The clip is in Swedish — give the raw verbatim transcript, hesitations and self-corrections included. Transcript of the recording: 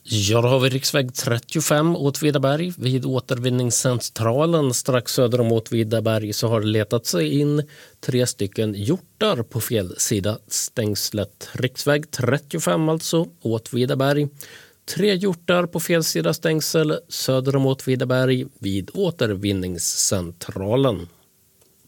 Ja, då har vi riksväg trettiofem Åtvidaberg. Vid återvinningscentralen strax söder om Åtvidaberg så har det letat sig in tre stycken hjortar på fel sida stängslet. Riksväg trettiofem alltså, Åtvidaberg. Tre hjortar på fel sida stängsel söder om Åtvidaberg vid återvinningscentralen.